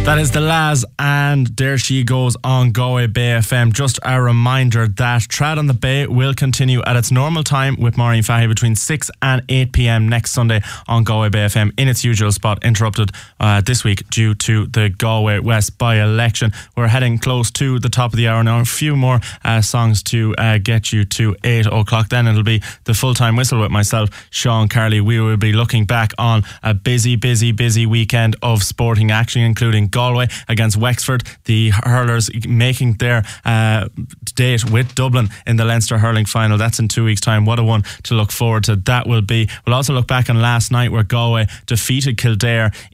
That is the Laz, and there she goes on Galway Bay FM. Just a reminder that Trad on the Bay will continue at its normal time with Maureen Fahey between 6 and 8 p.m. next Sunday on Galway Bay FM in its usual spot, interrupted this week due to the Galway West by-election. We're heading close to the top of the hour now. A few more songs to get you to 8 o'clock. Then it'll be the full-time whistle with myself, Sean Carley. We will be looking back on a busy weekend of sporting action, including Galway against Wexford, the hurlers making their date with Dublin in the Leinster hurling final. That's in 2 weeks' time. What a one to look forward to that will be. We'll also look back on last night where Galway defeated Kildare